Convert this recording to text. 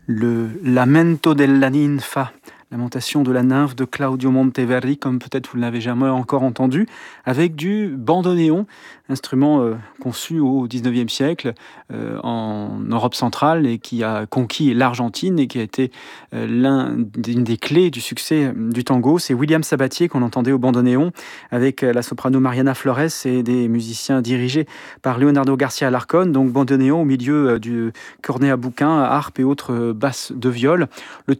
Le Lamento della ninfa, Lamentation de la nymphe de Claudio Monteverdi, comme peut-être vous ne l'avez jamais encore entendu, avec du bandoneon, instrument conçu au XIXe siècle en Europe centrale et qui a conquis l'Argentine et qui a été l'une des clés du succès du tango. C'est William Sabatier qu'on entendait au bandoneon avec la soprano Mariana Flores et des musiciens dirigés par Leonardo Garcia Alarcón, donc bandoneon au milieu du cornet à bouquin, harpe et autres basses de viol. Le